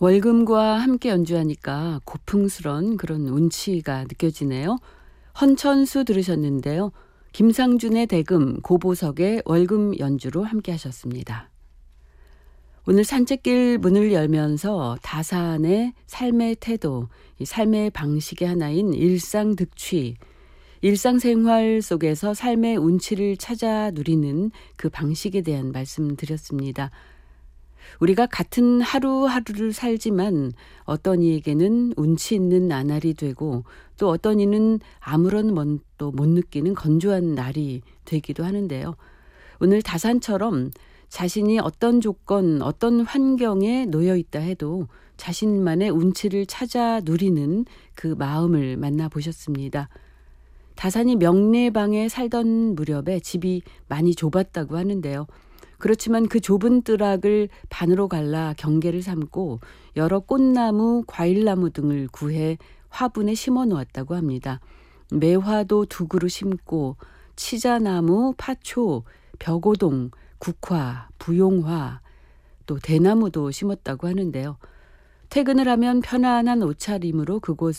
월금과 함께 연주하니까 고풍스런 그런 운치가 느껴지네요. 헌천수 들으셨는데요. 김상준의 대금, 고보석의 월금 연주로 함께 하셨습니다. 오늘 산책길 문을 열면서 다산의 삶의 태도, 이 삶의 방식의 하나인 일상득취, 일상생활 속에서 삶의 운치를 찾아 누리는 그 방식에 대한 말씀 드렸습니다. 우리가 같은 하루하루를 살지만 어떤 이에게는 운치 있는 나날이 되고 또 어떤 이는 아무런 멋도 못 느끼는 건조한 날이 되기도 하는데요. 오늘 다산처럼 자신이 어떤 조건, 어떤 환경에 놓여 있다 해도 자신만의 운치를 찾아 누리는 그 마음을 만나보셨습니다. 다산이 명례방에 살던 무렵에 집이 많이 좁았다고 하는데요. 그렇지만 그 좁은 뜰락을 반으로 갈라 경계를 삼고 여러 꽃나무, 과일나무 등을 구해 화분에 심어 놓았다고 합니다. 매화도 2그루 심고 치자나무, 파초, 벽오동, 국화, 부용화, 또 대나무도 심었다고 하는데요. 퇴근을 하면 편안한 옷차림으로 그곳